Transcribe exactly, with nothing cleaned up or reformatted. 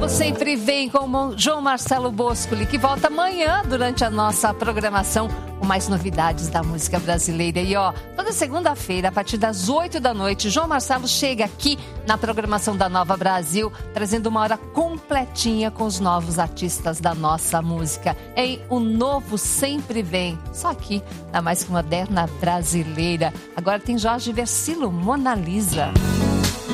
Sempre vem com o João Marcelo Boscoli, que volta amanhã durante a nossa programação com mais novidades da música brasileira. E ó, toda segunda-feira, a partir das oito da noite, João Marcelo chega aqui na programação da Nova Brasil, trazendo uma hora completinha com os novos artistas da nossa música. Em O Novo Sempre Vem, só aqui na mais moderna brasileira. Agora tem Jorge Versilo, Mona Lisa.